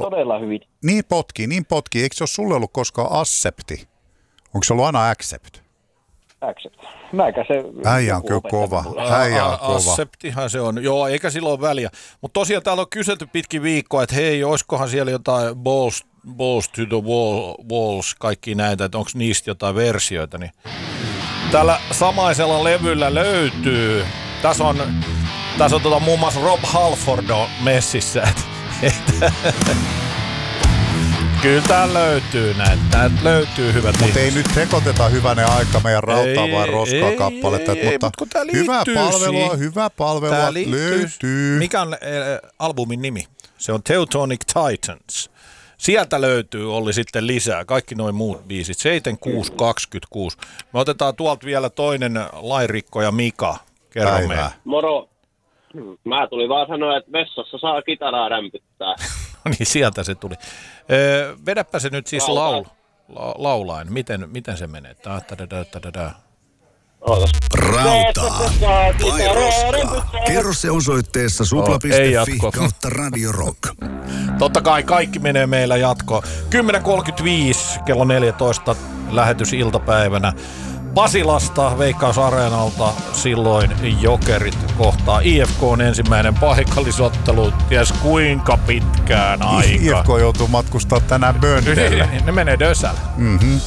todella hyvin. Niin potki. Eikö se ole sulle ollut koskaan Accepti? Onko se ollut aina Accept? Accept. Mäkä se... Äijä on kyllä kova. Acceptihan se on. Joo, eikä silloin väliä. Mutta tosiaan täällä on kyselty pitkin viikkoa, että hei, olisikohan siellä jotain balls to the walls, kaikki näitä, että onko niistä jotain versioita. Niin tällä samaisella levyllä löytyy. Tässä on muun muassa Rob Halford on messissä. Kyllä tää löytyy näitä löytyy hyvät. Mutta ei nyt sekoiteta hyvänen aika meidän rautaa vai roskaa kappaletta. Mutta hyvää palvelua löytyy. Mikä on albumin nimi? Se on Teutonic Titans. Sieltä löytyy, oli sitten lisää, kaikki noin muut biisit. 7626. Me otetaan tuolta vielä toinen lairikko ja Mika. Kerro meille. Moro. Mä tulin vaan sanoa, että vessassa saa kitaraa rämpyttää. No niin, sieltä se tuli. Vedäpä se nyt siis laulain. Miten se menee? Rautaa vai roskaa? Kerro se osoitteessa supla.fi/Radio Rock. Totta kai kaikki menee meillä jatkoon. 10.35 kello 14 lähetys iltapäivänä. Pasilasta, Veikkaus-areenalta, silloin Jokerit kohtaa IFK:n ensimmäinen paikallisottelu, ties kuinka pitkään aikaa. IFK joutuu matkustaa tänään Böndelle. Ne menee Dösällä.